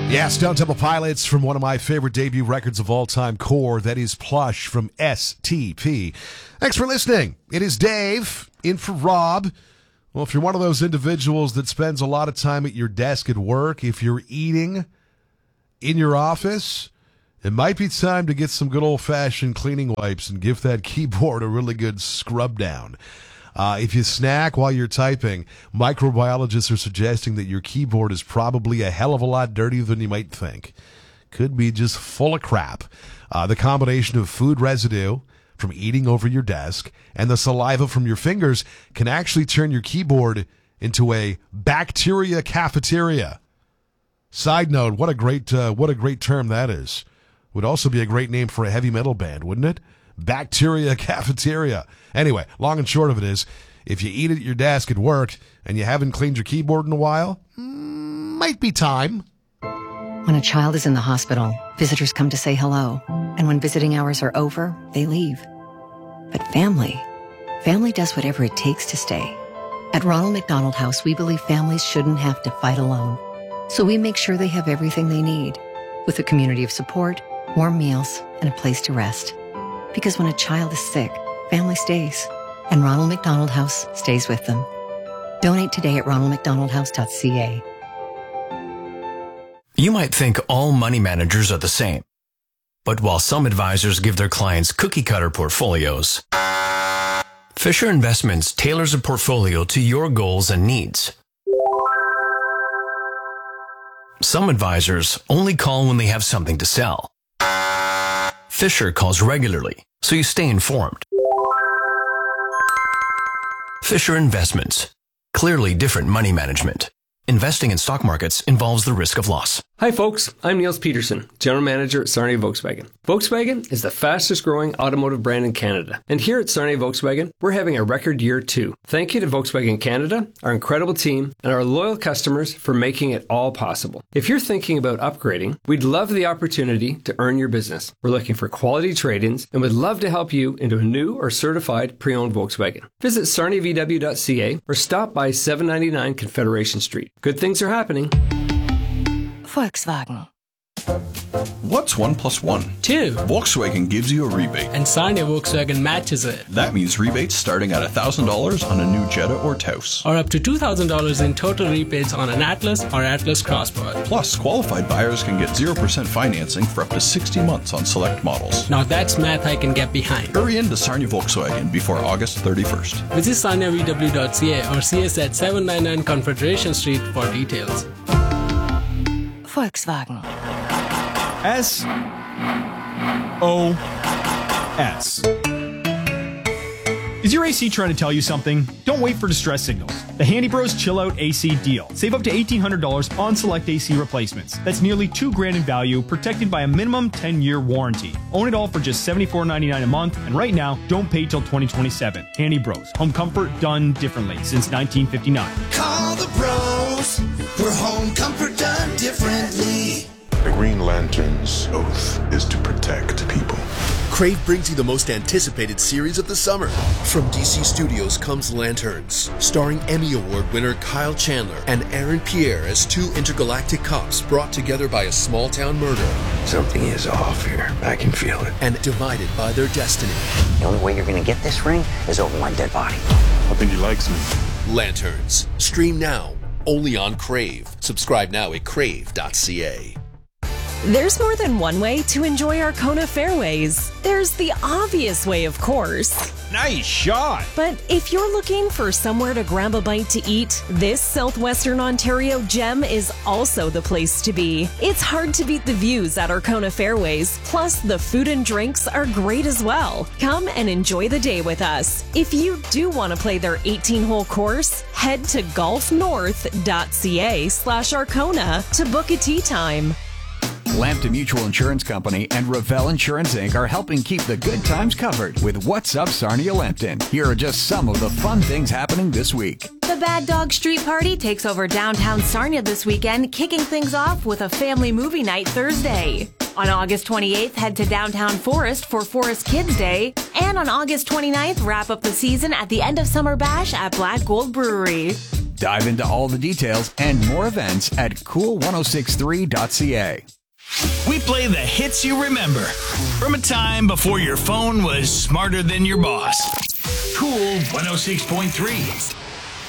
Yes, Stone Temple Pilots from one of my favorite debut records of all time, Core. That is Plush from STP. Thanks for listening. It is Dave in for Rob. Well, if you're one of those individuals that spends a lot of time at your desk at work, if you're eating in your office, it might be time to get some good old-fashioned cleaning wipes and give that keyboard a really good scrub down. If you snack while you're typing, microbiologists are suggesting that your keyboard is probably a hell of a lot dirtier than you might think. Could be just full of crap. The combination of food residue from eating over your desk and the saliva from your fingers can actually turn your keyboard into a bacteria cafeteria. Side note, what a great term that is. Would also be a great name for a heavy metal band, wouldn't it? Bacteria cafeteria. Anyway, long and short of it is, if you eat at your desk at work and you haven't cleaned your keyboard in a while, might be time. When a child is in the hospital, visitors come to say hello. And when visiting hours are over, they leave. But family does whatever it takes to stay. At Ronald McDonald House, we believe families shouldn't have to fight alone. So we make sure they have everything they need, with a community of support, warm meals, and a place to rest. Because when a child is sick, family stays, and Ronald McDonald House stays with them. Donate today at ronaldmcdonaldhouse.ca. You might think all money managers are the same. But while some advisors give their clients cookie-cutter portfolios, Fisher Investments tailors a portfolio to your goals and needs. Some advisors only call when they have something to sell. Fisher calls regularly, so you stay informed. Fisher Investments. Clearly different money management. Investing in stock markets involves the risk of loss. Hi folks, I'm Niels Peterson, General Manager at Sarnia Volkswagen. Volkswagen is the fastest growing automotive brand in Canada. And here at Sarnia Volkswagen, we're having a record year too. Thank you to Volkswagen Canada, our incredible team, and our loyal customers for making it all possible. If you're thinking about upgrading, we'd love the opportunity to earn your business. We're looking for quality trade-ins and would love to help you into a new or certified pre-owned Volkswagen. Visit sarniavw.ca or stop by 799 Confederation Street. Good things are happening. Volkswagen. What's 1 + 1? 2. Volkswagen gives you a rebate. And Sarnia Volkswagen matches it. That means rebates starting at $1,000 on a new Jetta or Taos. Or up to $2,000 in total rebates on an Atlas or Atlas Crossbody. Plus, qualified buyers can get 0% financing for up to 60 months on select models. Now that's math I can get behind. Hurry into Sarnia Volkswagen before August 31st. Visit sarniavw.ca or see us at 799 Confederation Street for details. Volkswagen. SOS. Is your AC trying to tell you something? Don't wait for distress signals. The Handy Bros Chill Out AC deal. Save up to $1,800 on select AC replacements. That's nearly $2,000 in value, protected by a minimum 10-year warranty. Own it all for just $74.99 a month, and right now, don't pay till 2027. Handy Bros. Home comfort done differently since 1959. Call the bros for home comfort done differently. The Green Lantern's oath is to protect people. Crave brings you the most anticipated series of the summer. From DC Studios comes Lanterns, starring Emmy Award winner Kyle Chandler and Aaron Pierre as two intergalactic cops brought together by a small-town murder. Something is off here. I can feel it. And divided by their destiny. The only way you're going to get this ring is over my dead body. I think he likes me. Lanterns. Stream now, only on Crave. Subscribe now at crave.ca. There's more than one way to enjoy Arkona Fairways. There's the obvious way, of course. Nice shot! But if you're looking for somewhere to grab a bite to eat, this Southwestern Ontario gem is also the place to be. It's hard to beat the views at Arkona Fairways, plus the food and drinks are great as well. Come and enjoy the day with us. If you do want to play their 18-hole course, head to golfnorth.ca/Arkona to book a tee time. Lambton Mutual Insurance Company and Revell Insurance Inc. are helping keep the good times covered with What's Up Sarnia Lambton. Here are just some of the fun things happening this week. The Bad Dog Street Party takes over downtown Sarnia this weekend, kicking things off with a family movie night Thursday. On August 28th, head to downtown Forest for Forest Kids Day. And on August 29th, wrap up the season at the End of Summer Bash at Black Gold Brewery. Dive into all the details and more events at cool1063.ca. We play the hits you remember from a time before your phone was smarter than your boss. Cool 106.3.